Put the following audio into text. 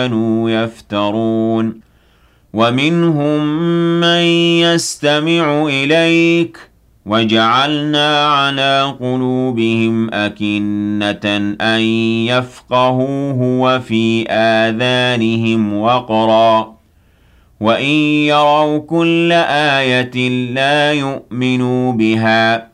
كَانُوا يَفْتَرُونَ وَمِنْهُم مَّن يَسْتَمِعُ إِلَيْكَ وَجَعَلْنَا عَلَىٰ قُلُوبِهِمْ أَكِنَّةً أَن يَفْقَهُوهُ وَفِي آذَانِهِمْ وَقْرًا ۚ وَإِن يَرَوْا كُلَّ آيَةٍ لَّا يُؤْمِنُوا بِهَا